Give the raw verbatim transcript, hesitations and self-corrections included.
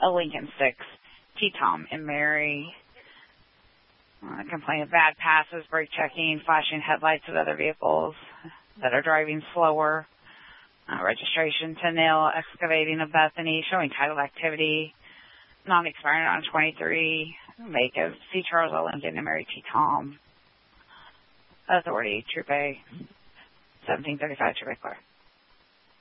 a Lincoln six T Tom in Mary. Uh, complaint of bad passes, brake checking, flashing headlights at other vehicles that are driving slower. Uh, registration to Nil Excavating of Bethany, showing title activity, non-expiring on twenty-three. Make of C. Charles L. Lincoln and Mary T. Tom. Authority, Troop A, seventeen thirty-five, Troop A, Clear.